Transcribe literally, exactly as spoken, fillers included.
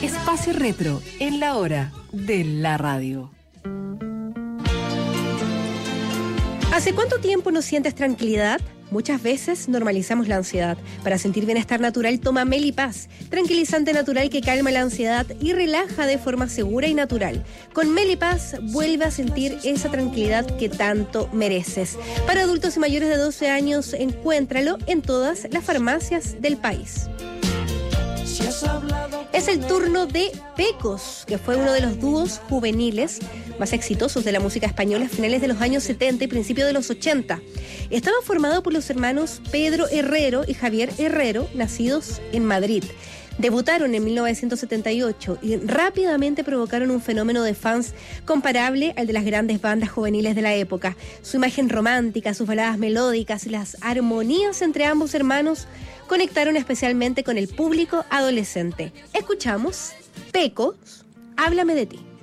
Espacio Retro en la hora de la radio. ¿Hace cuánto tiempo no sientes tranquilidad? Muchas veces normalizamos la ansiedad. Para sentir bienestar natural, toma Melipaz, tranquilizante natural que calma la ansiedad y relaja de forma segura y natural. Con Melipaz vuelve a sentir esa tranquilidad que tanto mereces. Para adultos y mayores de doce años, encuéntralo en todas las farmacias del país. Es el turno de Pecos, que fue uno de los dúos juveniles más exitosos de la música española a finales de los años setenta y principios de los ochenta. Estaba formado por los hermanos Pedro Herrero y Javier Herrero, nacidos en Madrid. Debutaron en mil novecientos setenta y ocho y rápidamente provocaron un fenómeno de fans comparable al de las grandes bandas juveniles de la época. Su imagen romántica, sus baladas melódicas y las armonías entre ambos hermanos conectaron especialmente con el público adolescente. Escuchamos Pecos, Háblame de ti.